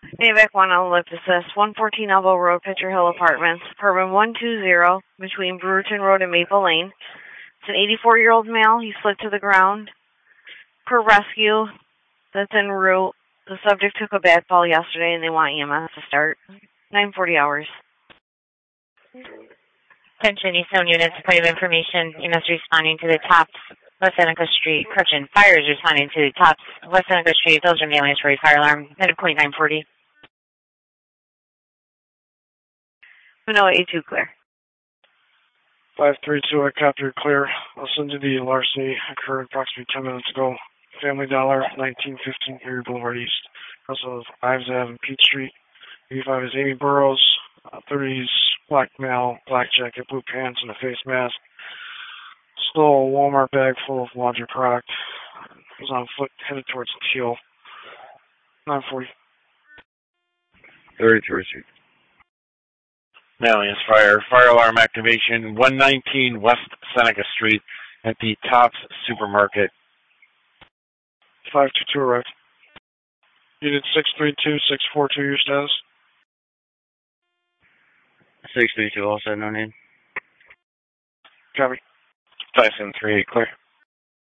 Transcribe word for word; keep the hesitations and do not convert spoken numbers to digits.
Navac one Ellipsis, one fourteen Elbow Road, Pitcher Hill Apartments, apartment one two zero, between Brewerton Road and Maple Lane. It's an eighty-four-year-old male. He slid to the ground. Per rescue, that's en route. The subject took a bad fall yesterday, and they want E M S to start. nine forty hours. Attention, Eastern units, point of information. E M S responding to the Tops, West Seneca Street. Correction, fire is responding to the Tops, West Seneca Street. Those are mailings for a fire alarm. Midpoint nine forty. Manoa A two clear. five three two, I copy you clear. I'll send you the larceny occurred approximately ten minutes ago. Family Dollar, nineteen fifteen Erie Boulevard East. Also, Ives Avenue, Peach Street. eighty-five is Amy Burrows. Uh, thirties, black male, black jacket, blue pants, and a face mask. Stole a Walmart bag full of laundry product. Was on foot, headed towards Teal. nine forty. thirty-three. Malians fire. Fire alarm activation, one nineteen West Seneca Street at the Tops Supermarket. five two two arrived. Unit six three two, six four two, your status? six three two, also no name. Copy. five seven three eight, clear.